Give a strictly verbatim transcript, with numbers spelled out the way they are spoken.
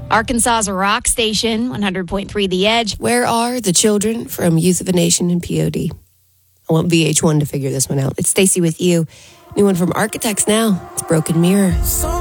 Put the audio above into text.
Arkansas's rock station, one hundred point three The Edge. Where are the children from Youth of a Nation and P O D? I want V H one to figure this one out. It's Stacey with you. New one from Architects now. It's Broken Mirror.